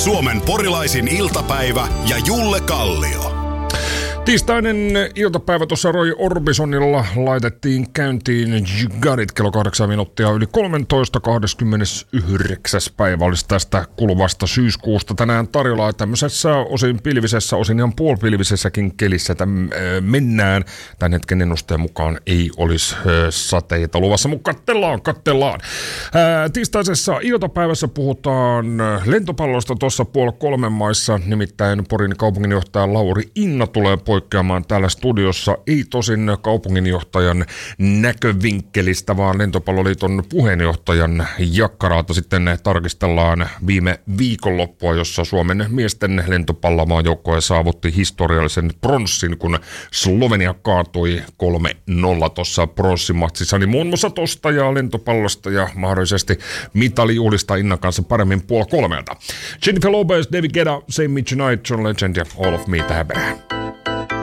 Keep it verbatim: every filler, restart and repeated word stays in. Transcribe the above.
Suomen porilaisin iltapäivä ja Julle Kallio. Tiistainen iltapäivä tuossa Roy Orbisonilla laitettiin käyntiin You Got It kello kahdeksan minuuttia yli kolmetoista, kahdeskymmenesyhdeksäs päivä olisi tästä kuluvasta syyskuusta tänään tarjolla. Tämmöisessä osin pilvisessä, osin ihan puolipilvisessäkin kelissä täm, äh, mennään. Tämän hetken ennusteen mukaan ei olisi äh, sateita luvassa, mutta kattellaan, kattellaan. Äh, tiistaisessa iltapäivässä puhutaan lentopallosta tuossa puoli kolmen maissa, nimittäin Porin kaupunginjohtaja Lauri Inna tulee poikkeamaan täällä studiossa, ei tosin kaupunginjohtajan näkövinkkelistä, vaan Lentopalloliiton puheenjohtajan jakkaraata sitten tarkistellaan viime viikonloppua, jossa Suomen miesten lentopallomaan joukkue saavutti historiallisen pronssin, kun Slovenia kaatui kolme nolla tuossa pronssimatsissa. Niin muun muassa tosta ja lentopallosta ja mahdollisesti mitalijuhlista Innan kanssa paremmin puoli kolmelta. Jennifer Lopez, David Guetta, Save Me Tonight, John Legend ja All of Me tähän perään.